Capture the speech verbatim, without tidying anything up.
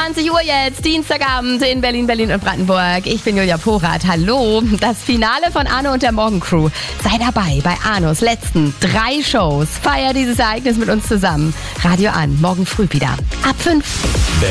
zwanzig Uhr jetzt, Dienstagabend in Berlin, Berlin und Brandenburg. Ich bin Julia Porath. Hallo. Das Finale von Arno und der Morgencrew. Sei dabei bei Arnos letzten drei Shows. Feier dieses Ereignis mit uns zusammen. Radio an, morgen früh wieder. Ab fünf.